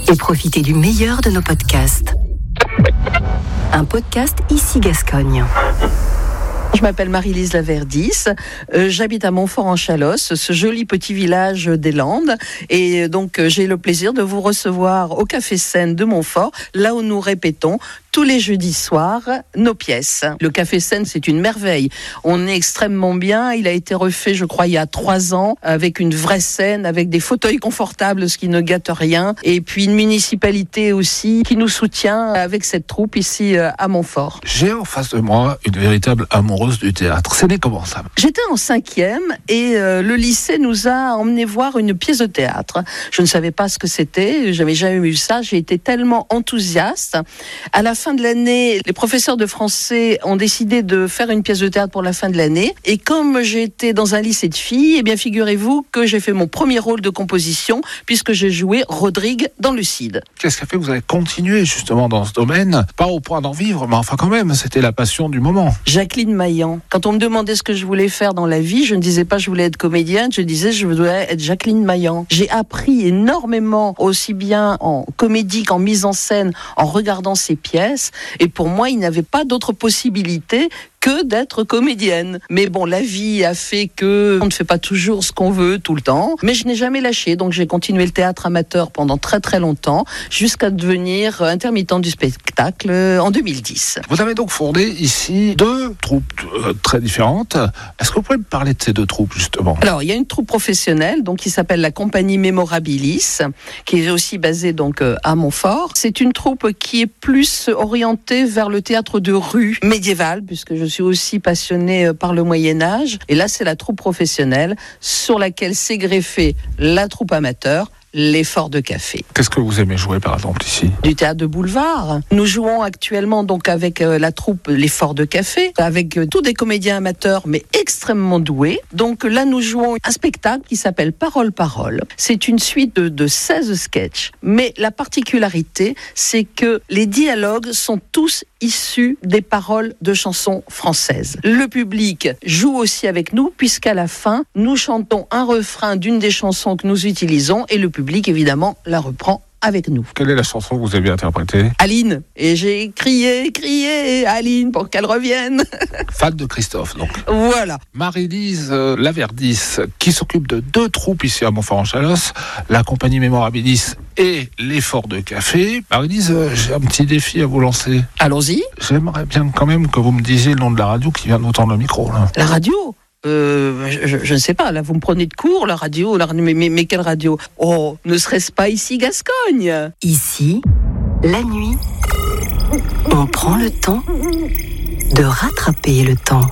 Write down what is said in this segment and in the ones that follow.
et profitez du meilleur de nos podcasts. Un podcast Ici Gascogne. Je m'appelle Marie-Lise Laverdis, j'habite à Montfort-en-Chalosse, ce joli petit village des Landes, et donc j'ai le plaisir de vous recevoir au Café Scène de Montfort, là où nous répétons tous les jeudis soirs nos pièces. Le Café Scène, c'est une merveille. On est extrêmement bien. Il a été refait, je crois, il y a 3 ans, avec une vraie scène, avec des fauteuils confortables, ce qui ne gâte rien. Et puis une municipalité aussi qui nous soutient avec cette troupe ici à Montfort. J'ai en face de moi une véritable amoureuse du théâtre. C'est né comment ça ? J'étais en 5e et le lycée nous a emmené voir une pièce de théâtre. Je ne savais pas ce que c'était, j'avais jamais vu ça. J'ai été tellement enthousiaste. À la fin de l'année, les professeurs de français ont décidé de faire une pièce de théâtre pour la fin de l'année. Et comme j'étais dans un lycée de filles, eh bien figurez-vous que j'ai fait mon premier rôle de composition puisque j'ai joué Rodrigue dans Le Cid. Qu'est-ce qui a fait que vous avez continué justement dans ce domaine ? Pas au point d'en vivre, mais enfin quand même, c'était la passion du moment. Jacqueline Maillan. Quand on me demandait ce que je voulais faire dans la vie, je ne disais pas je voulais être comédienne, je disais je voulais être Jacqueline Maillan. J'ai appris énormément, aussi bien en comédie qu'en mise en scène, en regardant ces pièces. Et pour moi, il n'y avait pas d'autre possibilité que d'être comédienne. Mais bon, la vie a fait que on ne fait pas toujours ce qu'on veut tout le temps. Mais je n'ai jamais lâché, donc j'ai continué le théâtre amateur pendant très très longtemps, jusqu'à devenir intermittente du spectacle en 2010. Vous avez donc fondé ici 2 troupes très différentes. Est-ce que vous pouvez me parler de ces 2 troupes justement ? Alors, il y a une troupe professionnelle, donc qui s'appelle la Compagnie Mémorabilis, qui est aussi basée donc à Montfort. C'est une troupe qui est plus orientée vers le théâtre de rue médiéval, puisque je suis aussi passionnée par le Moyen-Âge. Et là, c'est la troupe professionnelle sur laquelle s'est greffée la troupe amateur, l'Effort de Café. Qu'est-ce que vous aimez jouer par exemple ici ? Du théâtre de boulevard. Nous jouons actuellement donc avec la troupe l'Effort de Café, avec tous des comédiens amateurs mais extrêmement doués. Donc là, nous jouons un spectacle qui s'appelle Parole. C'est une suite de 16 sketchs. Mais la particularité, c'est que les dialogues sont tous issus des paroles de chansons françaises. Le public joue aussi avec nous, puisqu'à la fin, nous chantons un refrain d'une des chansons que nous utilisons et le public, évidemment, la reprend avec nous. Quelle est la chanson que vous avez interprétée ? Aline. Et j'ai crié, Aline, pour qu'elle revienne. Fan de Christophe, donc. Voilà. Marie-Lise Laverdis, qui s'occupe de 2 troupes ici à Montfort-en-Chalosse, la Compagnie Mémorabilis et l'Effort de Café. Marie-Lise, j'ai un petit défi à vous lancer. Allons-y. J'aimerais bien quand même que vous me disiez le nom de la radio qui vient de vous tendre le micro, là. La radio ? Je ne sais pas, là vous me prenez de court, la radio, mais quelle radio ? Oh, ne serait-ce pas Ici Gascogne ? Ici, la nuit, on prend le temps de rattraper le temps.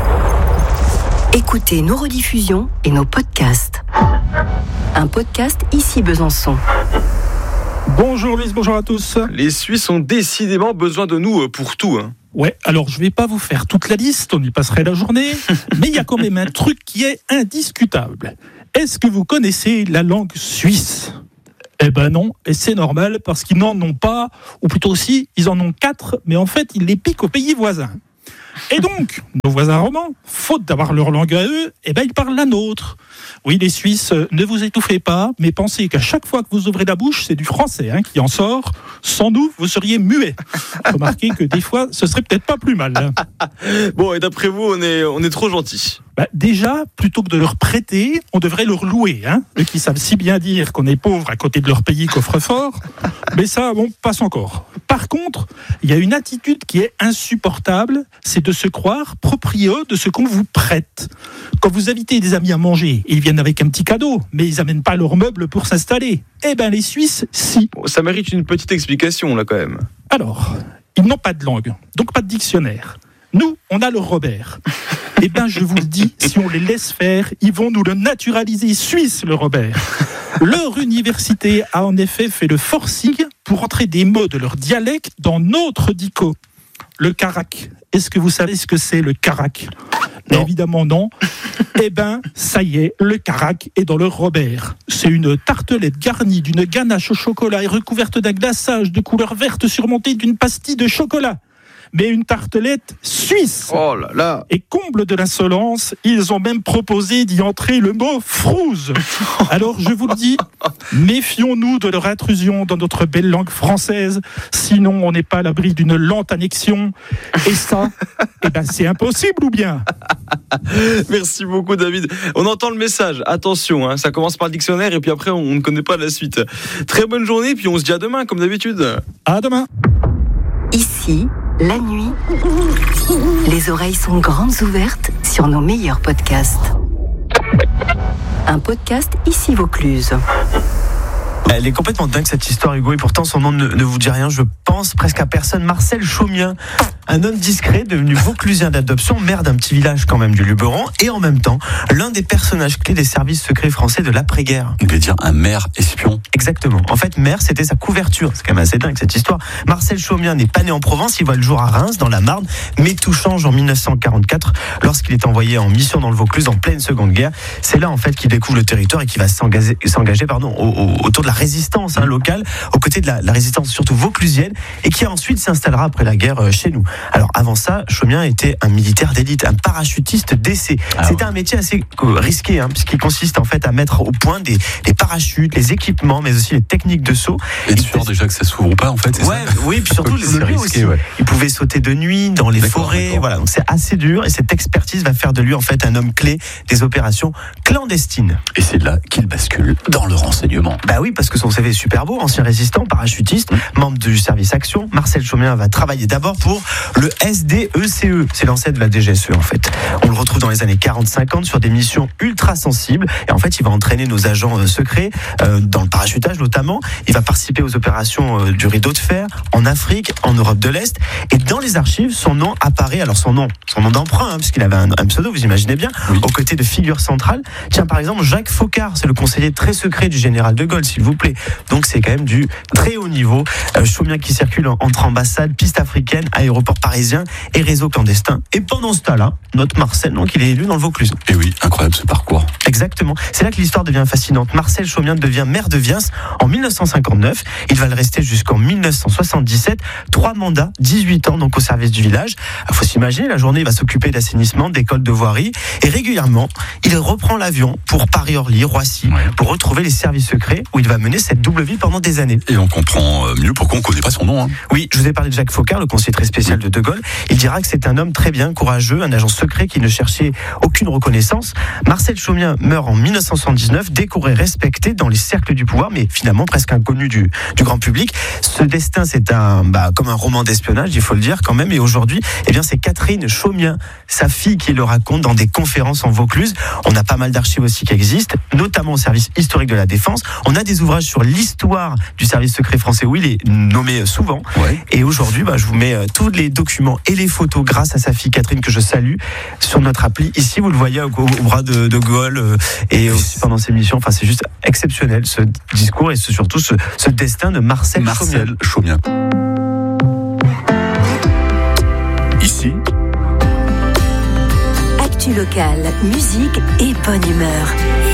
Écoutez nos rediffusions et nos podcasts. Un podcast Ici Besançon. Bonjour Lise, bonjour à tous. Les Suisses ont décidément besoin de nous pour tout. Ouais, alors je vais pas vous faire toute la liste, on y passerait la journée, mais il y a quand même un truc qui est indiscutable. Est-ce que vous connaissez la langue suisse ? Eh ben non, et c'est normal, parce qu'ils n'en ont pas, ou plutôt aussi, ils en ont 4, mais en fait, ils les piquent aux pays voisins. Et donc, nos voisins romans, faute d'avoir leur langue à eux, eh ben ils parlent la nôtre. Oui, les Suisses, ne vous étouffez pas, mais pensez qu'à chaque fois que vous ouvrez la bouche, c'est du français qui en sort. Sans nous, vous seriez muets. Remarquez que des fois, ce serait peut-être pas plus mal. Bon, et d'après vous, on est trop gentils. Déjà, plutôt que de leur prêter, on devrait leur louer. Eux qui savent si bien dire qu'on est pauvre à côté de leur pays coffre-fort. Mais ça, bon, passe encore. Par contre, il y a une attitude qui est insupportable, c'est de se croire proprieux de ce qu'on vous prête. Quand vous invitez des amis à manger, ils viennent avec un petit cadeau, mais ils amènent pas leurs meubles pour s'installer. Eh ben, les Suisses, si. Bon, ça mérite une petite explication, là, quand même. Alors, ils n'ont pas de langue, donc pas de dictionnaire. Nous, on a le Robert. Eh bien, je vous le dis, si on les laisse faire, ils vont nous le naturaliser suisse, le Robert. Leur université a en effet fait le forcing pour entrer des mots de leur dialecte dans notre dico. Le carac. Est-ce que vous savez ce que c'est, le carac ? Évidemment non. Eh ben, ça y est, le carac est dans le Robert. C'est une tartelette garnie d'une ganache au chocolat et recouverte d'un glaçage de couleur verte surmontée d'une pastille de chocolat. mais une tartelette suisse. Oh là là. Et comble de l'insolence, ils ont même proposé d'y entrer le mot frouze. Alors je vous le dis, méfions-nous de leur intrusion dans notre belle langue française, sinon on n'est pas à l'abri d'une lente annexion. Et ça, c'est impossible ou bien? Merci beaucoup David. On entend le message, attention, hein, ça commence par le dictionnaire et puis après on ne connaît pas la suite. Très bonne journée, puis on se dit à demain comme d'habitude. À demain. Ici, la nuit, les oreilles sont grandes ouvertes sur nos meilleurs podcasts. Un podcast Ici Vaucluse. Elle est complètement dingue cette histoire, Hugo, et pourtant son nom ne vous dit rien, je pense presque à personne. Marcel Chaumien, un homme discret devenu vauclusien d'adoption, maire d'un petit village quand même du Luberon, et en même temps l'un des personnages clés des services secrets français de l'après-guerre. On peut dire un maire espion. Exactement. En fait, maire, c'était sa couverture. C'est quand même assez dingue cette histoire. Marcel Chaumien n'est pas né en Provence, il voit le jour à Reims, dans la Marne, mais tout change en 1944 lorsqu'il est envoyé en mission dans le Vaucluse en pleine Seconde Guerre. C'est là en fait qu'il découvre le territoire et qu'il va s'engager autour de la résistance locale, aux côtés de la résistance surtout vauclusienne, et qui ensuite s'installera après la guerre chez nous. Alors avant ça, Chaumien était un militaire d'élite, un parachutiste d'essai. C'était un métier assez risqué, puisqu'il consiste en fait à mettre au point les parachutes, les équipements, mais aussi les techniques de saut. Et tu sors déjà que ça s'ouvre pas en fait, c'est ça? Oui, puis surtout le nuit aussi. Ouais. Il pouvait sauter de nuit dans les forêts, voilà. Donc c'est assez dur, et cette expertise va faire de lui en fait un homme clé des opérations clandestines. Et c'est là qu'il bascule dans le renseignement. Bah oui, parce que son CV est super beau, ancien résistant, parachutiste, membre du service Action. Marcel Chaumien va travailler d'abord pour le SDECE, c'est l'ancêtre de la DGSE en fait. On le retrouve dans les années 40-50 sur des missions ultra sensibles, et en fait il va entraîner nos agents secrets dans le parachutage notamment. Il va participer aux opérations du rideau de fer en Afrique, en Europe de l'Est, et dans les archives son nom apparaît, alors son nom d'emprunt, puisqu'il avait un pseudo, vous imaginez bien, aux côtés de figures centrales. Tiens, par exemple, Jacques Faucard, c'est le conseiller très secret du général de Gaulle, s'il vous plaît. Donc c'est quand même du très haut niveau. Chaumien qui circule entre ambassades, pistes africaines, aéroports parisiens et réseaux clandestins. Et pendant ce temps-là, notre Marcel, donc il est élu dans le Vaucluse. Et oui, incroyable ce parcours. Exactement. C'est là que l'histoire devient fascinante. Marcel Chaumien devient maire de Viens en 1959. Il va le rester jusqu'en 1977. 3 mandats, 18 ans donc au service du village. Il faut s'imaginer, la journée, il va s'occuper d'assainissement, d'école de voirie. Et régulièrement, il reprend l'avion pour Paris-Orly, Roissy, pour retrouver les services secrets où il va mener cette double vie pendant des années. Et on comprend mieux pourquoi on ne connaît pas son nom. Oui, je vous ai parlé de Jacques Faucard, le conseiller très spécial de Gaulle. Il dira que c'est un homme très bien, courageux, un agent secret qui ne cherchait aucune reconnaissance. Marcel Chaumien meurt en 1979, décoré, respecté dans les cercles du pouvoir, mais finalement presque inconnu du grand public. Ce destin, c'est comme un roman d'espionnage, il faut le dire quand même. Et aujourd'hui, c'est Catherine Chaumien, sa fille, qui le raconte dans des conférences en Vaucluse. On a pas mal d'archives aussi qui existent, notamment au service historique de la Défense. On a des ouvrages sur l'histoire du service secret français où il est nommé souvent. Et aujourd'hui, je vous mets tous les documents et les photos grâce à sa fille Catherine, que je salue, sur notre appli. Ici, vous le voyez au bras de Gaulle et aussi pendant ses missions. Enfin, c'est juste exceptionnel ce discours et surtout ce destin de Marcel Chaumien. Ici, actu locale, musique et bonne humeur.